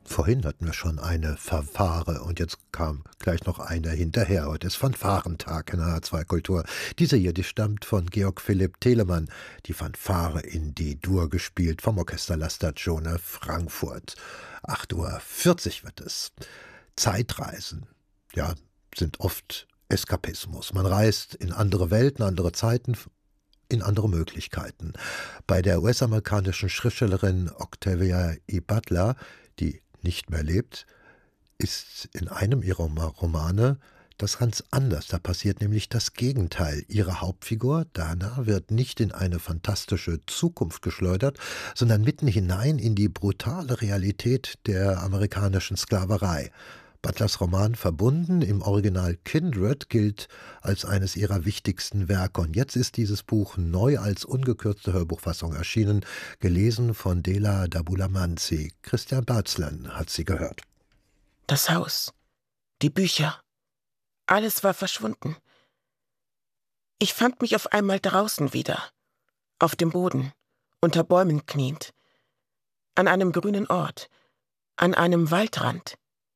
Vorhin hatten wir schon eine Fanfare und jetzt kam gleich noch eine hinterher. Heute ist Fanfarentag in H2 Kultur. Diese hier, die stammt von Georg Philipp Telemann. Die Fanfare in D-Dur gespielt vom Orchester La Stagione Frankfurt. 8:40 Uhr wird es. Zeitreisen, ja, sind oft Eskapismus. Man reist in andere Welten, andere Zeiten, in andere Möglichkeiten. Bei der US-amerikanischen Schriftstellerin Octavia E. Butler, die nicht mehr lebt, ist in einem ihrer Romane das ganz anders. Da passiert nämlich das Gegenteil. Ihre Hauptfigur, Dana, wird nicht in eine fantastische Zukunft geschleudert, sondern mitten hinein in die brutale Realität der amerikanischen Sklaverei. Butlers Roman Verbunden, im Original Kindred, gilt als eines ihrer wichtigsten Werke. Und jetzt ist dieses Buch neu als ungekürzte Hörbuchfassung erschienen, gelesen von Dela Dabulamanzi. Christian Batzlen hat sie gehört. Das Haus, die Bücher, alles war verschwunden. Ich fand mich auf einmal draußen wieder, auf dem Boden, unter Bäumen kniend, an einem grünen Ort, an einem Waldrand.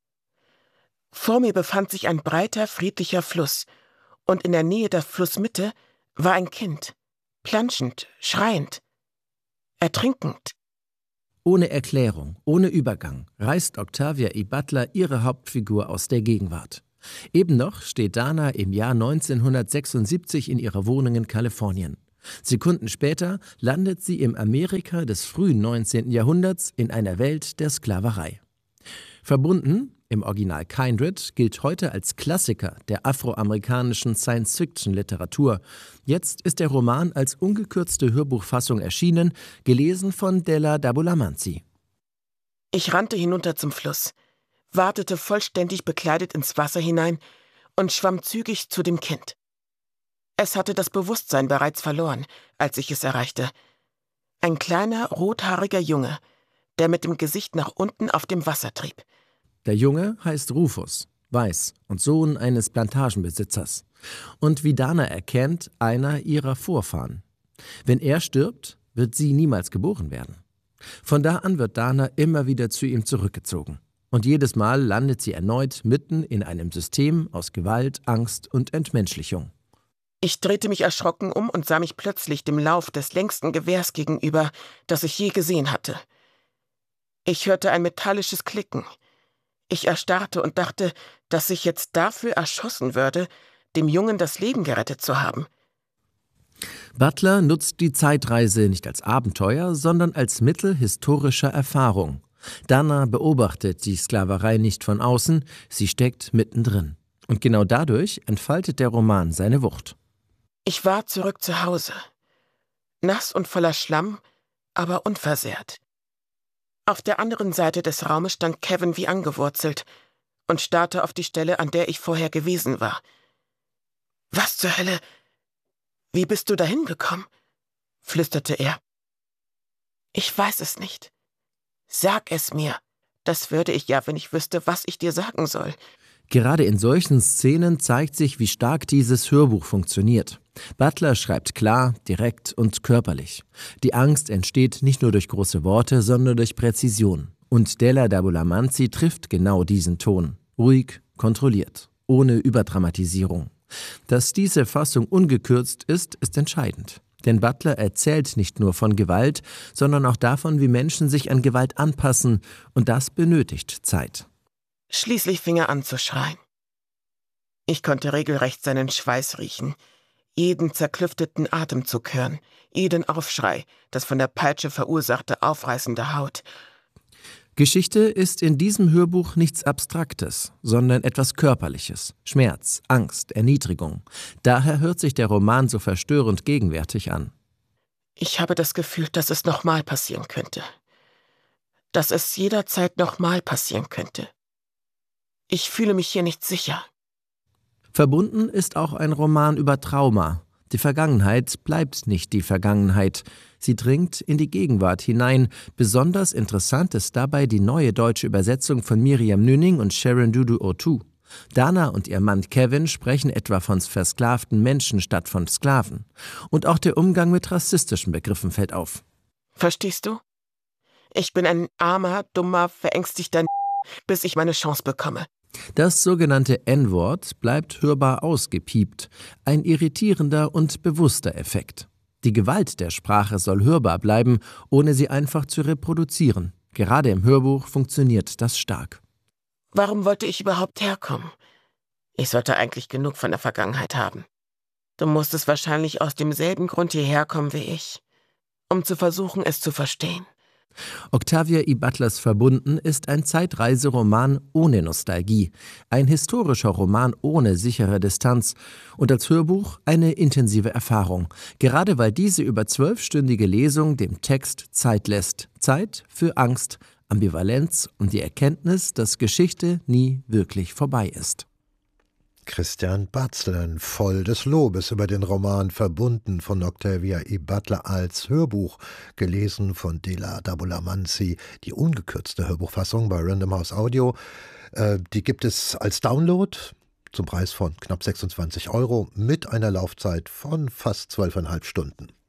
Vor mir befand sich ein breiter, friedlicher Fluss, und in der Nähe der Flussmitte war ein Kind, planschend, schreiend, ertrinkend. Ohne Erklärung, ohne Übergang reißt Octavia E. Butler ihre Hauptfigur aus der Gegenwart. Eben noch steht Dana im Jahr 1976 in ihrer Wohnung in Kalifornien. Sekunden später landet sie im Amerika des frühen 19. Jahrhunderts in einer Welt der Sklaverei. Verbunden, im Original Kindred, gilt heute als Klassiker der afroamerikanischen Science-Fiction-Literatur. Jetzt ist der Roman als ungekürzte Hörbuchfassung erschienen, gelesen von Dela Dabulamanzi. Ich rannte hinunter zum Fluss, watete vollständig bekleidet ins Wasser hinein und schwamm zügig zu dem Kind. Es hatte das Bewusstsein bereits verloren, als ich es erreichte. Ein kleiner, rothaariger Junge, der mit dem Gesicht nach unten auf dem Wasser trieb. Der Junge heißt Rufus, weiß und Sohn eines Plantagenbesitzers. Und wie Dana erkennt, einer ihrer Vorfahren. Wenn er stirbt, wird sie niemals geboren werden. Von da an wird Dana immer wieder zu ihm zurückgezogen. Und jedes Mal landet sie erneut mitten in einem System aus Gewalt, Angst und Entmenschlichung. Ich drehte mich erschrocken um und sah mich plötzlich dem Lauf des längsten Gewehrs gegenüber, das ich je gesehen hatte. Ich hörte ein metallisches Klicken. Ich erstarrte und dachte, dass ich jetzt dafür erschossen würde, dem Jungen das Leben gerettet zu haben. Butler nutzt die Zeitreise nicht als Abenteuer, sondern als Mittel historischer Erfahrung. Dana beobachtet die Sklaverei nicht von außen, sie steckt mittendrin. Und genau dadurch entfaltet der Roman seine Wucht. Ich war zurück zu Hause, nass und voller Schlamm, aber unversehrt. Auf der anderen Seite des Raumes stand Kevin wie angewurzelt und starrte auf die Stelle, an der ich vorher gewesen war. »Was zur Hölle? Wie bist du dahin gekommen?« flüsterte er. »Ich weiß es nicht. Sag es mir. Das würde ich ja, wenn ich wüsste, was ich dir sagen soll.« Gerade in solchen Szenen zeigt sich, wie stark dieses Hörbuch funktioniert. Butler schreibt klar, direkt und körperlich. Die Angst entsteht nicht nur durch große Worte, sondern durch Präzision. Und Dela Dabulamanzi trifft genau diesen Ton. Ruhig, kontrolliert, ohne Überdramatisierung. Dass diese Fassung ungekürzt ist, ist entscheidend. Denn Butler erzählt nicht nur von Gewalt, sondern auch davon, wie Menschen sich an Gewalt anpassen. Und das benötigt Zeit. Schließlich fing er an zu schreien. Ich konnte regelrecht seinen Schweiß riechen, jeden zerklüfteten Atemzug hören, jeden Aufschrei, das von der Peitsche verursachte aufreißende Haut. Geschichte ist in diesem Hörbuch nichts Abstraktes, sondern etwas Körperliches. Schmerz, Angst, Erniedrigung. Daher hört sich der Roman so verstörend gegenwärtig an. Ich habe das Gefühl, dass es nochmal passieren könnte. Dass es jederzeit nochmal passieren könnte. Ich fühle mich hier nicht sicher. Verbunden ist auch ein Roman über Trauma. Die Vergangenheit bleibt nicht die Vergangenheit. Sie dringt in die Gegenwart hinein. Besonders interessant ist dabei die neue deutsche Übersetzung von Miriam Nünning und Sharon Dudu Otu. Dana und ihr Mann Kevin sprechen etwa von versklavten Menschen statt von Sklaven. Und auch der Umgang mit rassistischen Begriffen fällt auf. Verstehst du? Ich bin ein armer, dummer, verängstigter bis ich meine Chance bekomme. Das sogenannte N-Wort bleibt hörbar ausgepiept, ein irritierender und bewusster Effekt. Die Gewalt der Sprache soll hörbar bleiben, ohne sie einfach zu reproduzieren. Gerade im Hörbuch funktioniert das stark. Warum wollte ich überhaupt herkommen? Ich sollte eigentlich genug von der Vergangenheit haben. Du musstest wahrscheinlich aus demselben Grund hierher kommen wie ich, um zu versuchen, es zu verstehen. Octavia E. Butlers Verbunden ist ein Zeitreiseroman ohne Nostalgie, ein historischer Roman ohne sichere Distanz und als Hörbuch eine intensive Erfahrung, gerade weil diese über 12-stündige Lesung dem Text Zeit lässt. Zeit für Angst, Ambivalenz und die Erkenntnis, dass Geschichte nie wirklich vorbei ist. Christian Batzlen, voll des Lobes über den Roman Verbunden von Octavia E. Butler als Hörbuch, gelesen von Dela Dabulamanzi, die ungekürzte Hörbuchfassung bei Random House Audio. Die gibt es als Download zum Preis von knapp 26 € mit einer Laufzeit von fast 12,5 Stunden.